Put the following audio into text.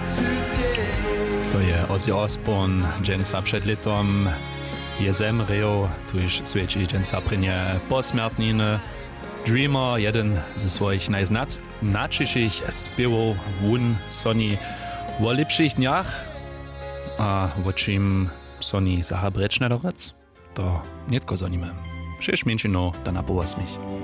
To je Ozzy Osbourne, dżęca przed letom je zemreo, tuż świeci dżęca prynie posmrtniny. Dreamer, jeden ze swoich najznaczniejszych śpiewów, wun Sony o lepszych dniach, a o czym Sony zaha breczne dorec, to nietko za nimi. Przecież mięczyno da na połasmich.